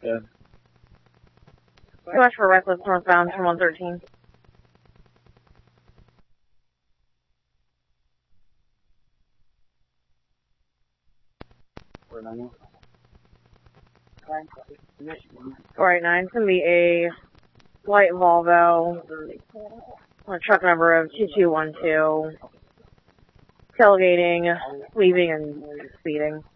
Yeah. Watch for reckless northbound from 113. Alright, 9. It's going to be a white Volvo, on a truck number of 2212, tailgating, leaving, and speeding.